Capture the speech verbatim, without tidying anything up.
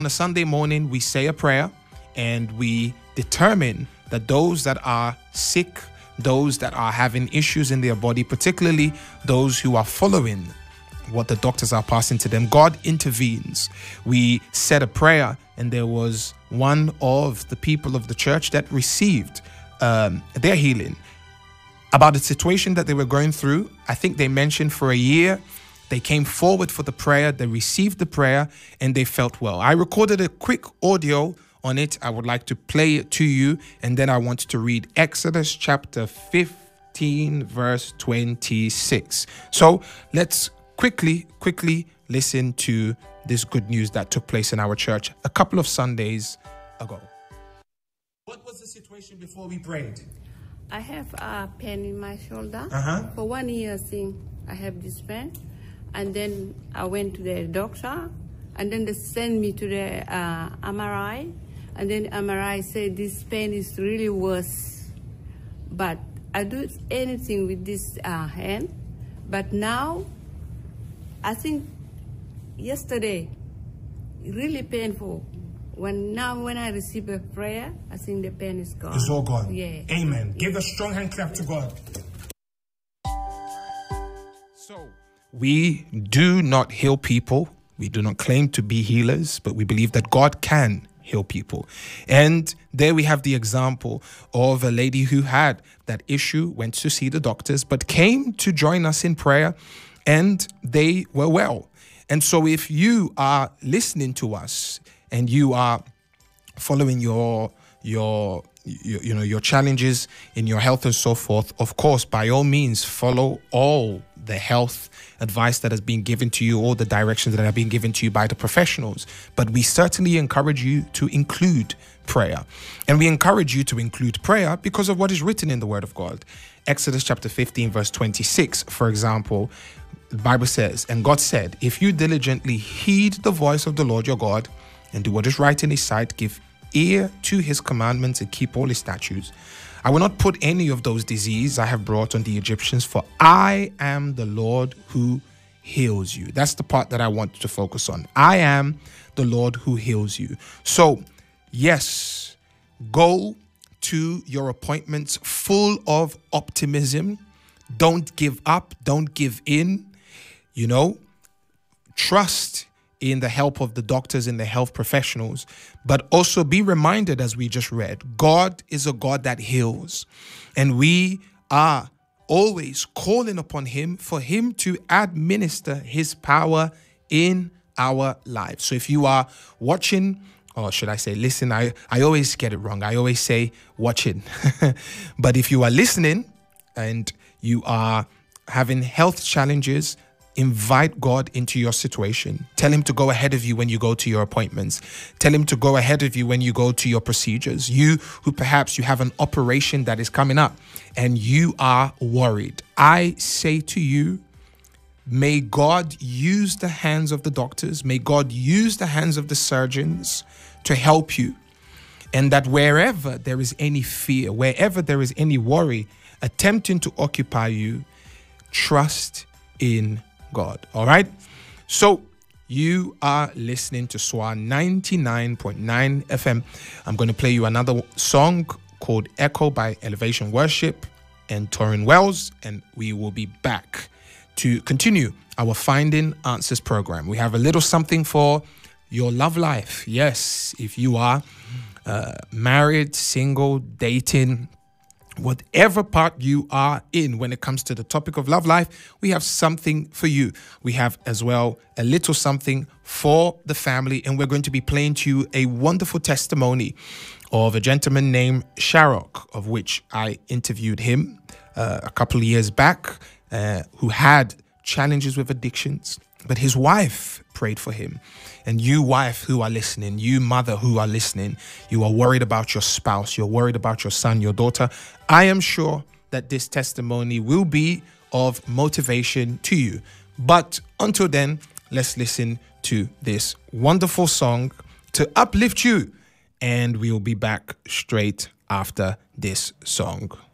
On a Sunday morning, we say a prayer and we determine that those that are sick, those that are having issues in their body, particularly those who are following what the doctors are passing to them, God intervenes. We said a prayer, and there was one of the people of the church that received um, their healing. About the situation that they were going through, I think they mentioned for a year, they came forward for the prayer, they received the prayer, and they felt well. I recorded a quick audio on it. I would like to play it to you, and then I want to read Exodus chapter fifteen, verse twenty-six. So let's quickly, quickly listen to this good news that took place in our church a couple of Sundays ago. What was the situation before we prayed? I have a pain in my shoulder. Uh-huh. For one year, thing, I have this pain. And then I went to the doctor, and then they sent me to the uh, M R I. And then M R I said this pain is really worse. But I do anything with this uh, hand. But now, I think yesterday, really painful. When now when I receive a prayer, I think the pain is gone. It's all gone. Yeah. Amen. Give a strong hand clap to God. So, we do not heal people. We do not claim to be healers, but we believe that God can heal people. And there we have the example of a lady who had that issue, went to see the doctors, but came to join us in prayer, and they were well. And so if you are listening to us and you are following your your you, you know your challenges in your health and so forth, of course, by all means, follow all the health advice that has been given to you, all the directions that have been given to you by the professionals. But we certainly encourage you to include prayer. And we encourage you to include prayer because of what is written in the Word of God. Exodus chapter fifteen, verse twenty-six, for example, the Bible says, and God said, if you diligently heed the voice of the Lord your God and do what is right in his sight, give ear to his commandments and keep all his statutes, I will not put any of those diseases I have brought on the Egyptians, for I am the Lord who heals you. That's the part that I want to focus on. I am the Lord who heals you. So, yes, go to your appointments full of optimism. Don't give up. Don't give in. You know, trust in the help of the doctors and the health professionals, but also be reminded, as we just read, God is a God that heals, and we are always calling upon him for him to administer his power in our lives. So if you are watching, or should I say listen, I, I always get it wrong. I always say watching. But if you are listening and you are having health challenges, invite God into your situation. Tell him to go ahead of you when you go to your appointments. Tell him to go ahead of you when you go to your procedures. You who perhaps you have an operation that is coming up and you are worried, I say to you, may God use the hands of the doctors, may God use the hands of the surgeons to help you. And that wherever there is any fear, wherever there is any worry attempting to occupy you, trust in God. All right. So you are listening to S W A ninety-nine point nine F M. I'm going to play you another song called Echo by Elevation Worship and Torrin Wells, and we will be back to continue our Finding Answers program. We have a little something for your love life. Yes, if you are uh, married, single, dating, whatever part you are in when it comes to the topic of love life, we have something for you. We have as well a little something for the family, and we're going to be playing to you a wonderful testimony of a gentleman named Sharok, of which I interviewed him uh, a couple of years back, uh, who had challenges with addictions, but his wife prayed for him. And you wife who are listening, you mother who are listening, you are worried about your spouse, you're worried about your son, your daughter. I am sure that this testimony will be of motivation to you. But until then, let's listen to this wonderful song to uplift you. And we will be back straight after this song.